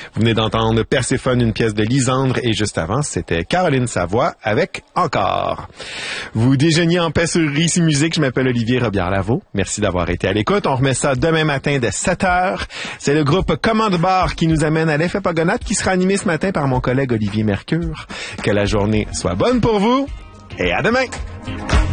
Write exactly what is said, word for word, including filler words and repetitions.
Vous venez d'entendre Perséphone, une pièce de Lisandre, et juste avant, c'était Caroline Savoie avec Encore. Vous déjeuniez en paix sur Ici Musique. Je m'appelle Olivier Robillard-Lavaux. Merci d'avoir été à l'écoute. On remet ça demain matin dès sept heures. C'est le groupe Commande Bar qui nous amène à l'effet Pagonate, qui sera animé ce matin par mon collègue Olivier Mercure. Que la journée soit bonne pour vous et à demain!